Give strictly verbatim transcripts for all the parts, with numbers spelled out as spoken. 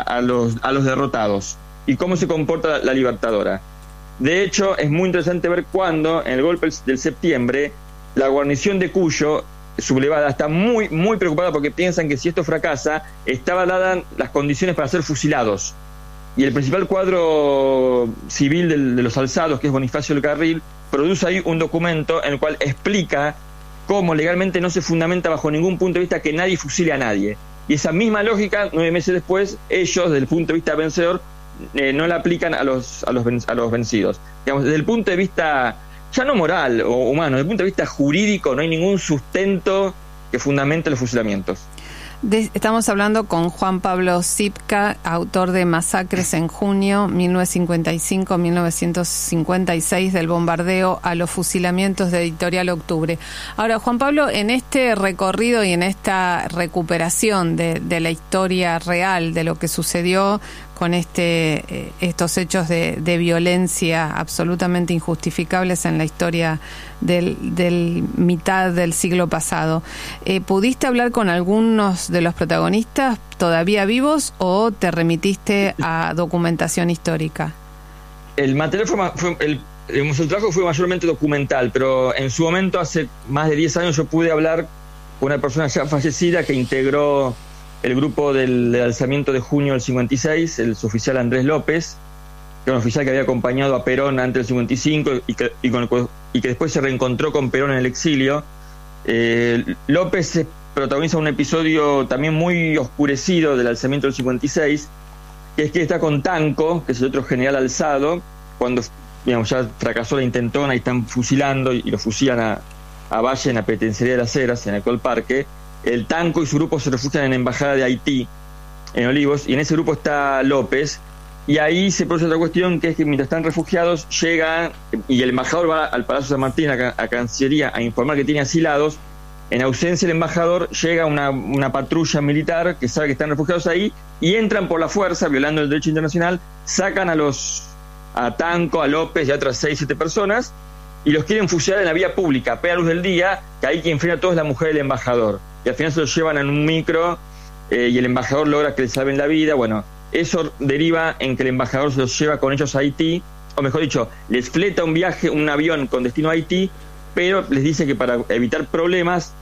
a, los, a los derrotados y cómo se comporta la, la Libertadora. De hecho, es muy interesante ver cuando, en el golpe del septiembre, la guarnición de Cuyo, sublevada, está muy, muy preocupada porque piensan que si esto fracasa, estaban dadas las condiciones para ser fusilados. Y el principal cuadro civil del, de los alzados, que es Bonifacio del Carril, produce ahí un documento en el cual explica cómo legalmente no se fundamenta bajo ningún punto de vista que nadie fusile a nadie. Y esa misma lógica, nueve meses después, ellos, desde el punto de vista vencedor, eh, no la aplican a los, a los, a los vencidos. Digamos, desde el punto de vista, ya no moral o humano, desde el punto de vista jurídico, no hay ningún sustento que fundamente los fusilamientos. De, estamos hablando con Juan Pablo Zipka, autor de Masacres en junio mil novecientos cincuenta y cinco a mil novecientos cincuenta y seis, del bombardeo a los fusilamientos, de Editorial Octubre. Ahora, Juan Pablo, en este recorrido y en esta recuperación de, de la historia real de lo que sucedió con este eh, estos hechos de, de violencia absolutamente injustificables en la historia del, del mitad del siglo pasado, eh, ¿pudiste hablar con algunos de los protagonistas todavía vivos o te remitiste a documentación histórica? El material fue, fue el, el trabajo fue mayormente documental, pero en su momento, hace más de diez años, yo pude hablar con una persona ya fallecida que integró el grupo del, del alzamiento de junio del cincuenta y seis, el oficial Andrés López, que era un oficial que había acompañado a Perón antes del cincuenta y cinco y que, y con, y que después se reencontró con Perón en el exilio. Eh, López protagoniza un episodio también muy oscurecido del alzamiento del cincuenta y seis, que es que está con Tanco, que es el otro general alzado, cuando, digamos, ya fracasó la intentona y están fusilando y, y lo fusilan a, a Valle en la penitenciaría de las Heras, en el actual parque. El Tanco y su grupo se refugian en la embajada de Haití, en Olivos, y en ese grupo está López, y ahí se produce otra cuestión, que es que mientras están refugiados, llega, y el embajador va al Palacio San Martín, a, a Cancillería, a informar que tiene asilados. En ausencia del embajador, llega una, una patrulla militar que sabe que están refugiados ahí, y entran por la fuerza, violando el derecho internacional, sacan a los a Tanco, a López y a otras seis, siete personas, y los quieren fusilar en la vía pública, a plena luz del día, que ahí quien frena a todos es la mujer del embajador. Y al final se los llevan en un micro eh, y el embajador logra que les salven la vida. Bueno, eso deriva en que el embajador se los lleva con ellos a Haití, o mejor dicho, les fleta un viaje, un avión con destino a Haití, pero les dice que para evitar problemas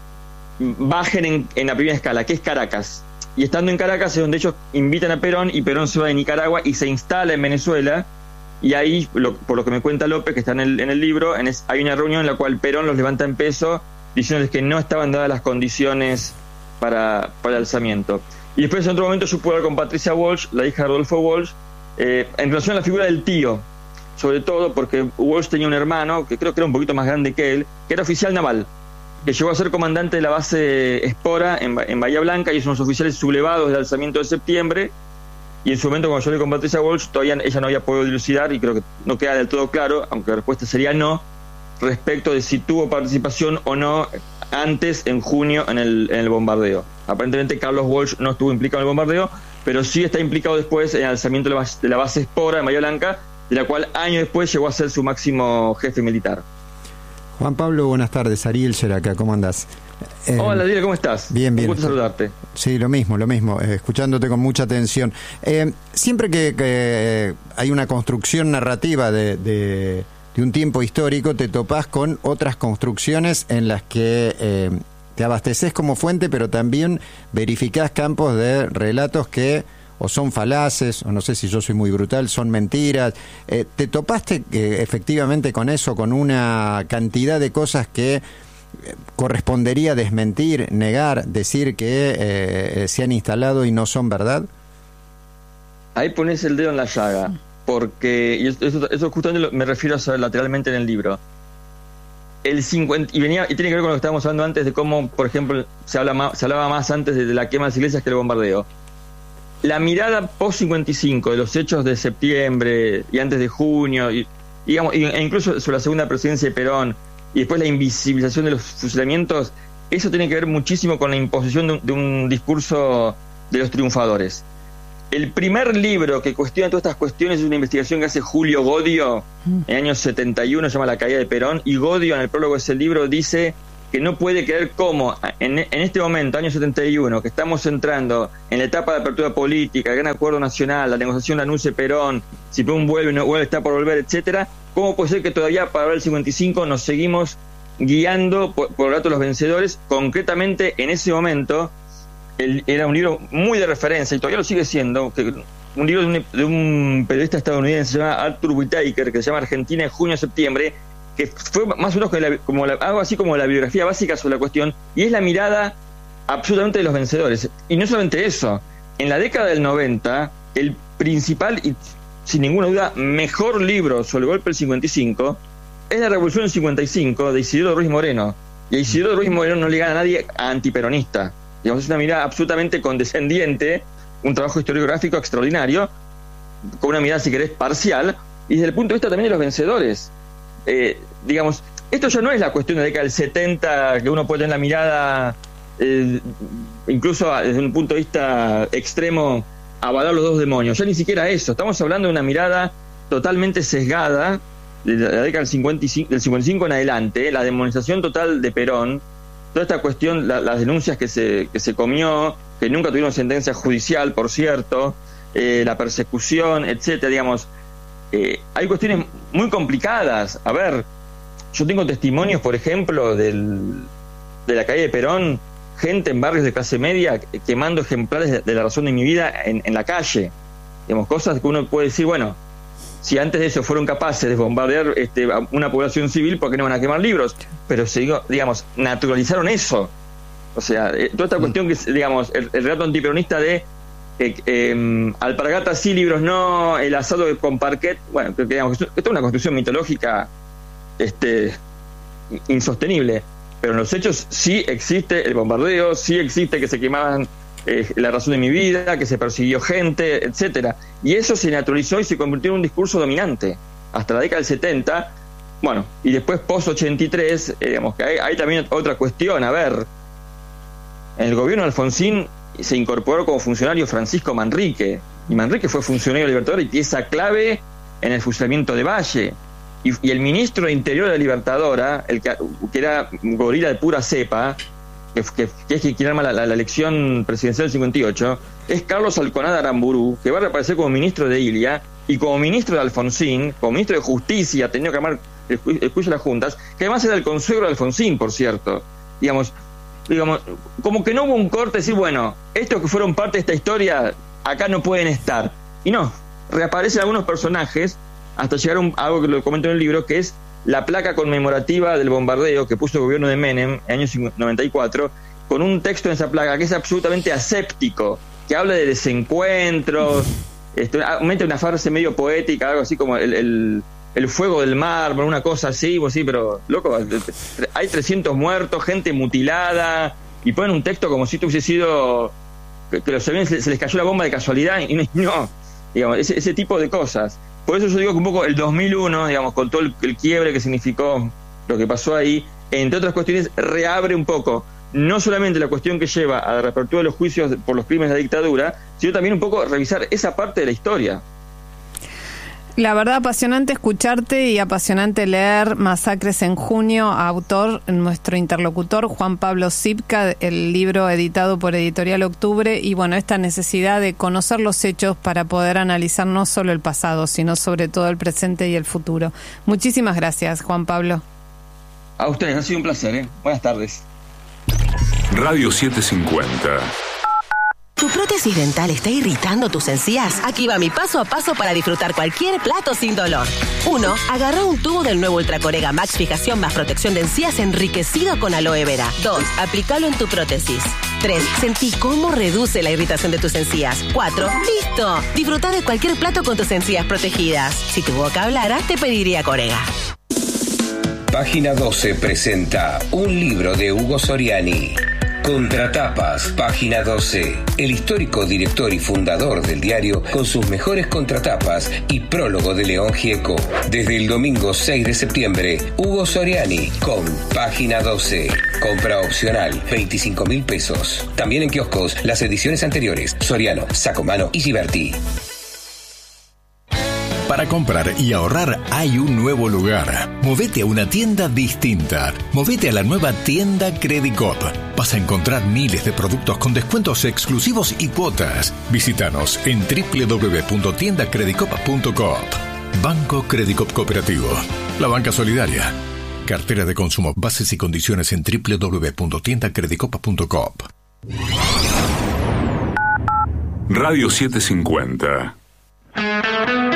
bajen en, en la primera escala, que es Caracas. Y estando en Caracas es donde ellos invitan a Perón, y Perón se va de Nicaragua y se instala en Venezuela. Y ahí, lo, por lo que me cuenta López, que está en el, en el libro, en es, hay una reunión en la cual Perón los levanta en peso, diciéndoles que no estaban dadas las condiciones para, para el alzamiento. Y después, en otro momento, yo pude hablar con Patricia Walsh, la hija de Rodolfo Walsh, eh, en relación a la figura del tío, sobre todo porque Walsh tenía un hermano, que creo que era un poquito más grande que él, que era oficial naval, que llegó a ser comandante de la base Espora en, en Bahía Blanca, y es unos oficiales sublevados del alzamiento de septiembre. Y en su momento, cuando yo hablé con Patricia Walsh, todavía ella no había podido dilucidar, y creo que no queda del todo claro, aunque la respuesta sería no, respecto de si tuvo participación o no antes, en junio, en el, en el bombardeo. Aparentemente Carlos Walsh no estuvo implicado en el bombardeo, pero sí está implicado después en el alzamiento de la base, de la base Espora en Bahía Blanca, de la cual años después llegó a ser su máximo jefe militar. Juan Pablo, buenas tardes. Ariel Seraca, ¿cómo andás? Eh, Hola, Ariel, ¿cómo estás? Bien, bien. Un gusto saludarte. Sí, lo mismo, lo mismo, eh, escuchándote con mucha atención. Eh, siempre que, que hay una construcción narrativa de, de, de un tiempo histórico, te topás con otras construcciones en las que eh, te abasteces como fuente, pero también verificás campos de relatos que o son falaces, o no sé si yo soy muy brutal, son mentiras. Eh, ¿Te topaste eh, efectivamente con eso, con una cantidad de cosas que eh, correspondería desmentir, negar, decir que eh, se han instalado y no son verdad? Ahí pones el dedo en la llaga, porque, y eso, eso justamente me refiero a lateralmente en el libro. El cincuenta, y venía y tiene que ver con lo que estábamos hablando antes, de cómo, por ejemplo, se, habla más, se hablaba más antes de la quema de las iglesias que el bombardeo. La mirada post cincuenta y cinco de los hechos de septiembre y antes de junio, y, digamos, e incluso sobre la segunda presidencia de Perón, y después la invisibilización de los fusilamientos, eso tiene que ver muchísimo con la imposición de un, de un discurso de los triunfadores. El primer libro que cuestiona todas estas cuestiones es una investigación que hace Julio Godio en el año setenta y uno, se llama La caída de Perón, y Godio, en el prólogo de ese libro, dice que no puede creer cómo en, en este momento, año setenta y uno, que estamos entrando en la etapa de apertura política, el gran acuerdo nacional, la negociación la anuncia Perón, si Perón vuelve, no vuelve, está por volver, etcétera, ¿cómo puede ser que todavía para el cincuenta y cinco nos seguimos guiando por, por el relato de los vencedores? Concretamente, en ese momento, el, era un libro muy de referencia, y todavía lo sigue siendo, que, un libro de un, de un periodista estadounidense, se llama Arthur Whitaker, que se llama Argentina en junio-septiembre, que fue más o menos como, la, como la, algo así como la biografía básica sobre la cuestión, y es la mirada absolutamente de los vencedores. Y no solamente eso, en la década del noventa, el principal y sin ninguna duda mejor libro sobre el golpe del cincuenta y cinco es La Revolución del cincuenta y cinco de Isidoro Ruiz Moreno. Y a Isidoro Ruiz Moreno no le gana a nadie antiperonista. Digamos, es una mirada absolutamente condescendiente, un trabajo historiográfico extraordinario, con una mirada, si querés, parcial, y desde el punto de vista también de los vencedores. Eh, digamos, esto ya no es la cuestión de la década del setenta, que uno puede tener la mirada, eh, incluso desde un punto de vista extremo, avalar los dos demonios. Ya ni siquiera eso. Estamos hablando de una mirada totalmente sesgada de la década del cincuenta y cinco, del cincuenta y cinco en adelante, la demonización total de Perón, toda esta cuestión, la, las denuncias que se, que se comió, que nunca tuvieron sentencia judicial, por cierto, eh, la persecución, etcétera, digamos. Eh, hay cuestiones muy complicadas. A ver, yo tengo testimonios, por ejemplo, del, de la caída de Perón, gente en barrios de clase media quemando ejemplares de, de La Razón de mi vida en, en la calle. Digamos, cosas que uno puede decir, bueno, si antes de eso fueron capaces de bombardear este, una población civil, ¿por qué no van a quemar libros? Pero, digamos, naturalizaron eso. O sea, eh, toda esta cuestión que, digamos, el, el relato antiperonista de Eh, eh, alpargatas sí, libros no, el asado con parquet, bueno, creo que digamos, esto es una construcción mitológica este, insostenible, pero en los hechos sí existe el bombardeo, sí existe que se quemaban eh, La Razón de mi vida, que se persiguió gente, etcétera, y eso se naturalizó y se convirtió en un discurso dominante hasta la década del setenta. Bueno, y después post ochenta y tres, eh, digamos que hay, hay también otra cuestión. A ver, en el gobierno de Alfonsín se incorporó como funcionario Francisco Manrique, y Manrique fue funcionario libertador y pieza clave en el fusilamiento de Valle, y, y el ministro de Interior de la Libertadora, el que, que era gorila de pura cepa, que, que, que es quien arma la, la, la elección presidencial del cincuenta y ocho, es Carlos Alconada Aramburú, que va a reaparecer como ministro de Ilia y como ministro de Alfonsín, como ministro de Justicia, ha tenido que armar el, ju el juicio de las juntas, que además era el consuegro de Alfonsín, por cierto. Digamos, digamos, como que no hubo un corte, decir, bueno, estos que fueron parte de esta historia acá no pueden estar. Y no, reaparecen algunos personajes hasta llegar a, un, a algo que lo comento en el libro, que es la placa conmemorativa del bombardeo que puso el gobierno de Menem en el año noventa y cuatro, con un texto en esa placa que es absolutamente aséptico, que habla de desencuentros, este, mete una frase medio poética, algo así como el... el el fuego del mar, una cosa así, vos sí, pero loco, hay trescientos muertos, gente mutilada, y ponen un texto como si esto hubiese sido que, que los aviones se les cayó la bomba de casualidad, y no, digamos, ese, ese tipo de cosas. Por eso yo digo que un poco el dos mil uno, digamos, con todo el, el quiebre que significó lo que pasó ahí, entre otras cuestiones, reabre un poco no solamente la cuestión que lleva a la reapertura de los juicios por los crímenes de la dictadura, sino también un poco revisar esa parte de la historia. La verdad, apasionante escucharte y apasionante leer Masacres en junio, autor, nuestro interlocutor, Juan Pablo Zipka, el libro editado por Editorial Octubre, y bueno, esta necesidad de conocer los hechos para poder analizar no solo el pasado, sino sobre todo el presente y el futuro. Muchísimas gracias, Juan Pablo. A ustedes, ha sido un placer, ¿eh? Buenas tardes. Radio setecientos cincuenta. ¿Tu prótesis dental está irritando tus encías? Aquí va mi paso a paso para disfrutar cualquier plato sin dolor. uno. Agarra un tubo del nuevo Ultracorega Max Fijación más protección de encías enriquecido con aloe vera. dos. Aplícalo en tu prótesis. tres. Sentí cómo reduce la irritación de tus encías. cuatro. ¡Listo! Disfruta de cualquier plato con tus encías protegidas. Si tu boca hablara, te pediría Corega. Página doce presenta un libro de Hugo Soriani. Contratapas, página doce. El histórico director y fundador del diario con sus mejores contratapas y prólogo de León Gieco. Desde el domingo seis de septiembre, Hugo Soriani con página doce. Compra opcional, veinticinco mil pesos. También en kioscos, las ediciones anteriores, Soriano, Sacomano y Giberti. Para Para comprar y ahorrar hay un nuevo lugar. Movete a una tienda distinta. Movete a la nueva tienda Credicop. Vas a encontrar miles de productos con descuentos exclusivos y cuotas. Visítanos en doble u doble u doble u punto tienda credicop punto coop. Banco Credicop Cooperativo. La banca solidaria. Cartera de consumo. Bases y condiciones en doble u doble u doble u punto tienda credicop punto coop. Radio setecientos cincuenta.